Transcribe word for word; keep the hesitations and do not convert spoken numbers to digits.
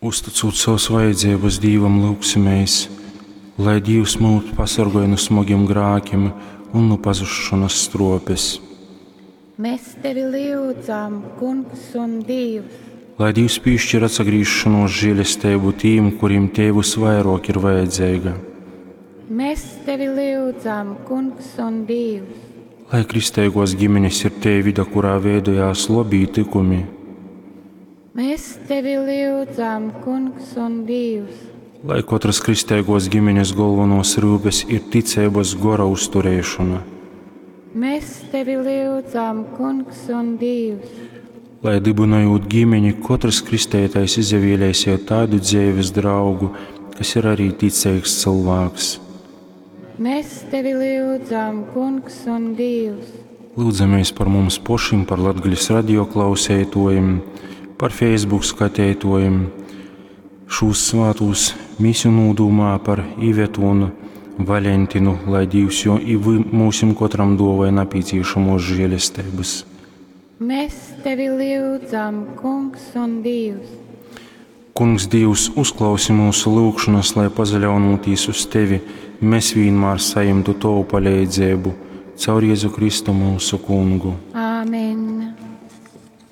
Uzticot savas vajadzības Dievam lūksimies, lai Dievs mūs pasargāja no smagiem grākiem un no pazušanas stropes. Mēs tevi lūdzam, Kungs un Dievs. Lai Dievs piešķir atsagrīšanos žēlastību tiem, kuriem Tēvs vairāk ir vajadzīga. Mēs tevi lūdzam, Kungs un Dievs. Lai kristīgos ģimenes ir tie vida, kurā veidojās labi tikumi. Mēs tevi lūdzam, Kungs un Dievs. Lai katras kristīgos ģimenes galvenos rūpes ir ticības gora uzturēšana. Mēs tevi lūdzam, Kungs un Dievs. Lai dibinājot ģimeni, katrs kristētais izvēlēsies tādu dzīves draugu, kas ir arī ticīgs cilvēks. Mēs tevi lūdzam, Kungs un Dievs. Lūdzamies par mums pašiem, par Latgaļas radio klausētojiem, par Facebook skatītojiem. Šos svētos misiju nūdumā par Ivetu un Valentinu, lai Dievs jo i mūsim katram dovai nepieciešamos žēlastības. Mēs tevi lūdzam, Kungs un Dievs. Kungs Dievs, uzklausi mūsu lūgšanas, lai pazaļaunoties uz Tevi, mēs vienmēr saimtu Tavu palīdzību, caur Jēzu Kristu mūsu Kungu. Āmen.